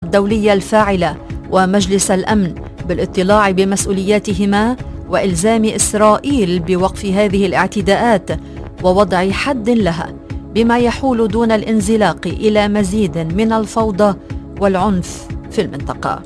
الدولية الفاعلة ومجلس الأمن بالاطلاع بمسؤولياتهما وإلزام إسرائيل بوقف هذه الاعتداءات ووضع حد لها، بما يحول دون الانزلاق إلى مزيد من الفوضى والعنف في المنطقة.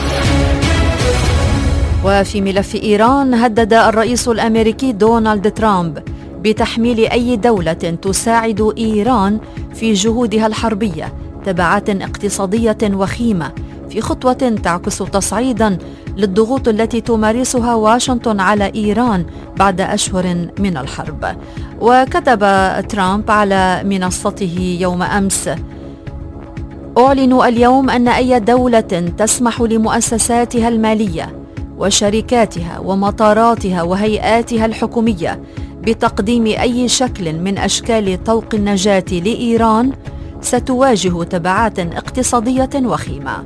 وفي ملف إيران، هدد الرئيس الأمريكي دونالد ترامب بتحميل أي دولة تساعد إيران في جهودها الحربية تبعات اقتصادية وخيمة، في خطوة تعكس تصعيدا للضغوط التي تمارسها واشنطن على إيران بعد أشهر من الحرب. وكتب ترامب على منصته يوم أمس: أعلن اليوم أن أي دولة تسمح لمؤسساتها المالية وشركاتها ومطاراتها وهيئاتها الحكومية بتقديم أي شكل من أشكال طوق النجاة لإيران ستواجه تبعات اقتصادية وخيمة.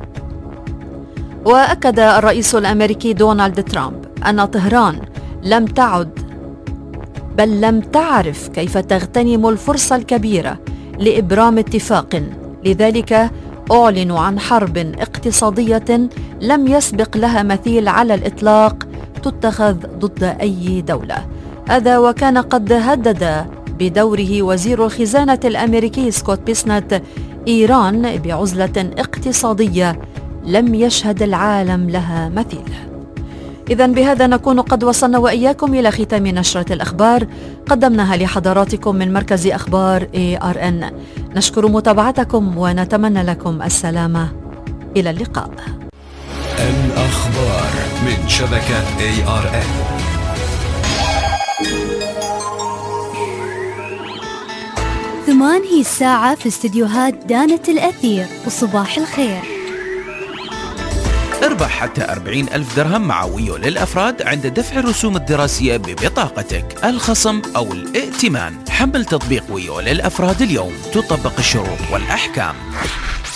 وأكد الرئيس الأمريكي دونالد ترامب أن طهران لم تعرف كيف تغتنم الفرصة الكبيرة لإبرام اتفاق، لذلك أعلنوا عن حرب اقتصادية لم يسبق لها مثيل على الإطلاق تتخذ ضد أي دولة. هذا وكان قد هدد بدوره وزير الخزانة الأمريكي سكوت بيسنت إيران بعزلة اقتصادية لم يشهد العالم لها مثيل. إذن بهذا نكون قد وصلنا وإياكم إلى ختام نشرة الأخبار قدمناها لحضراتكم من مركز أخبار ARN. نشكر متابعتكم ونتمنى لكم السلامة. إلى اللقاء. الأخبار من شبكة ARN. ثمان هي الساعة في استديوهات دانة الأثير، وصباح الخير. اربح حتى 40,000 درهم مع ويو للأفراد عند دفع الرسوم الدراسية ببطاقتك، الخصم أو الائتمان. حمل تطبيق ويو للأفراد اليوم، تطبق الشروط والأحكام.